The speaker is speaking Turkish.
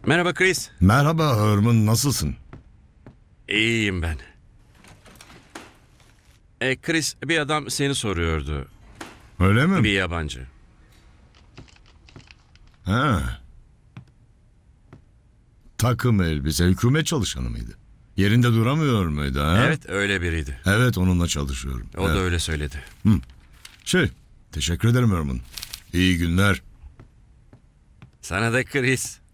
Merhaba Chris. Merhaba Herman, nasılsın? İyiyim ben. Chris, bir adam seni soruyordu. Öyle mi? Bir yabancı. Ha. Takım elbise, hükümet çalışanı mıydı? Yerinde duramıyor muydu ha? Evet, öyle biriydi. Evet, onunla çalışıyorum. O da öyle söyledi. Teşekkür ederim Herman. İyi günler. Sana da Chris.